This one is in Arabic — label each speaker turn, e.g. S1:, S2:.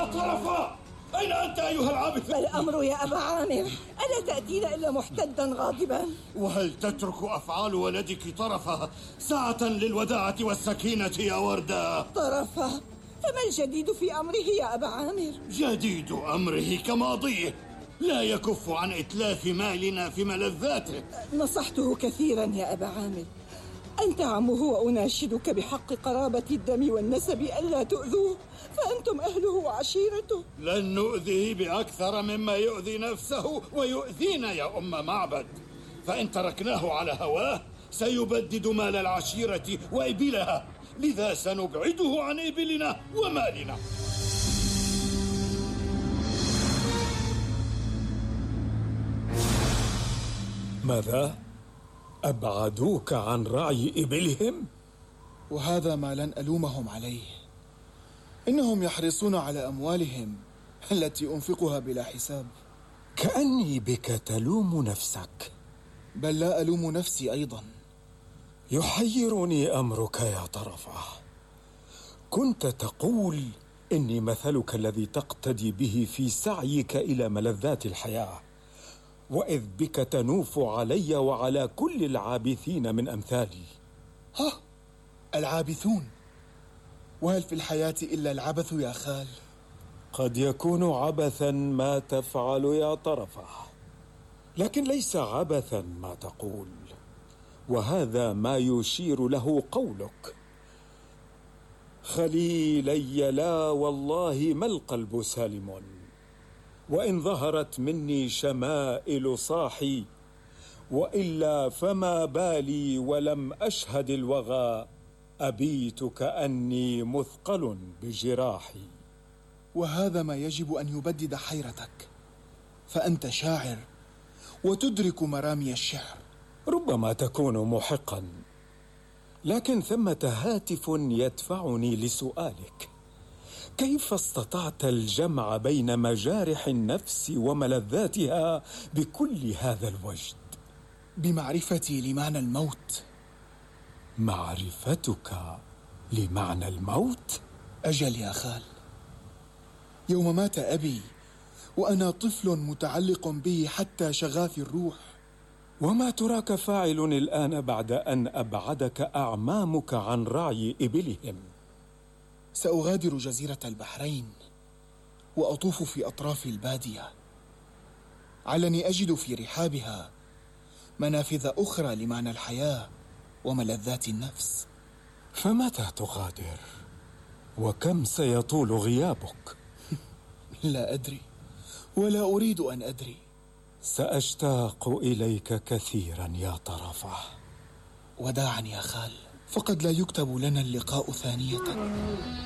S1: طرفة، أين أنت أيها العابث؟
S2: ما الأمر يا أبا عامر؟ ألا تأتينا إلا محتدا غاضبا؟
S1: وهل تترك أفعال ولدك طرفة ساعة للوداعة والسكينة يا وردة؟
S2: طرفة؟ فما الجديد في أمره يا أبا عامر؟
S1: جديد أمره كماضيه، لا يكف عن إتلاف مالنا في ملذاته.
S2: نصحته كثيرا يا أبا عامر، أنت عمه وأناشدك بحق قرابة الدم والنسب ألا تؤذوه، فأنتم أهله وعشيرته.
S1: لن نؤذيه بأكثر مما يؤذي نفسه ويؤذينا يا أم معبد، فإن تركناه على هواه سيبدد مال العشيرة وإبلها، لذا سنبعده عن إبلنا ومالنا.
S3: ماذا؟ أبعدوك عن رعي إبلهم؟
S4: وهذا ما لن ألومهم عليه، إنهم يحرصون على أموالهم التي أنفقها بلا حساب.
S3: كأني بك تلوم نفسك.
S4: بل لا ألوم نفسي أيضا.
S3: يحيرني أمرك يا طرفة. كنت تقول إني مثلك الذي تقتدي به في سعيك إلى ملذات الحياة، وإذ بك تنوف علي وعلى كل العابثين من أمثالي.
S4: ها، العابثون؟ وهل في الحياة إلا العبث يا خال؟
S3: قد يكون عبثا ما تفعل يا طرفة، لكن ليس عبثا ما تقول، وهذا ما يشير له قولك: خليلي لا والله ما القلب سالم، وإن ظهرت مني شمائل صاحي، وإلا فما بالي ولم أشهد الوغى، أبيت كأني مثقل بجراحي.
S4: وهذا ما يجب أن يبدد حيرتك، فأنت شاعر وتدرك مرامي الشعر.
S3: ربما تكون محقا، لكن ثمة هاتف يدفعني لسؤالك: كيف استطعت الجمع بين مجارح النفس وملذاتها بكل هذا الوجد؟
S4: بمعرفتي لمعنى الموت.
S3: معرفتك لمعنى الموت؟
S4: أجل يا خال، يوم مات أبي وأنا طفل متعلق به حتى شغاف الروح.
S3: وما تراك فاعل الآن بعد أن أبعدك أعمامك عن رعي إبلهم؟
S4: سأغادر جزيرة البحرين وأطوف في أطراف البادية، علني أجد في رحابها منافذ أخرى لمعنى الحياة وملذات النفس.
S3: فمتى تغادر؟ وكم سيطول غيابك؟
S4: لا أدري، ولا أريد أن أدري.
S3: سأشتاق إليك كثيرا يا طرفة.
S4: وداعا يا خال، فقد لا يكتب لنا اللقاء ثانية.